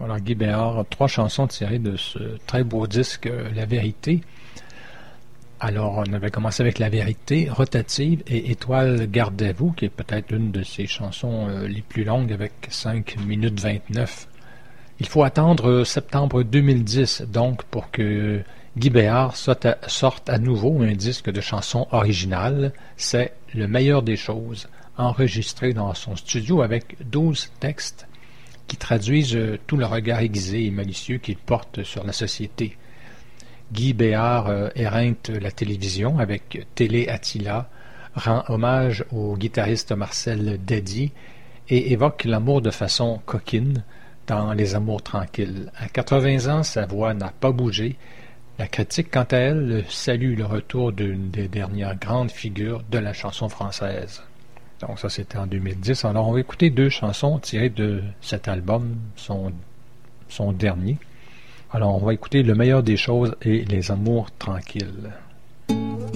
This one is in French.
Alors, Guy Béard, 3 chansons tirées de ce très beau disque La Vérité. Alors, on avait commencé avec La Vérité, Rotative et Étoile gardez-vous, qui est peut-être l'une de ses chansons les plus longues avec 5 minutes 29. Il faut attendre septembre 2010, donc, pour que Guy Béard sorte à nouveau un disque de chansons originales. C'est Le meilleur des choses, enregistré dans son studio avec 12 textes qui traduisent tout le regard aiguisé et malicieux qu'il porte sur la société. Guy Béard éreinte la télévision avec Télé Attila, rend hommage au guitariste Marcel Dady et évoque l'amour de façon coquine dans Les Amours tranquilles. À 80 ans, sa voix n'a pas bougé. La critique, quant à elle, salue le retour d'une des dernières grandes figures de la chanson française. Donc ça, c'était en 2010. Alors, on va écouter 2 chansons tirées de cet album, son dernier. Alors, on va écouter Le meilleur des choses et Les Amours tranquilles.